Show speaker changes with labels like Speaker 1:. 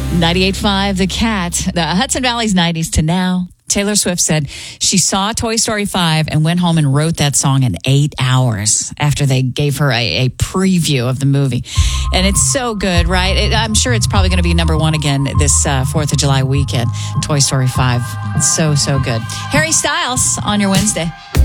Speaker 1: 98.5 The Cat, the Hudson Valley's 90s to now. Taylor Swift said she saw Toy Story 5 and went home and wrote that song in 8 hours after they gave her a preview of the movie. And it's so good, right? I'm sure it's probably going to be number one again this 4th of July weekend. Toy Story 5. It's so, so good. Harry Styles on your Wednesday.